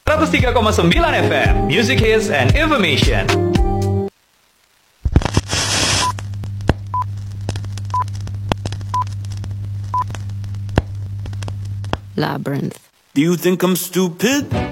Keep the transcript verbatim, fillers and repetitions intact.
seratus tiga koma sembilan F M, Music Hits and Information. Labyrinth. Do you think I'm stupid?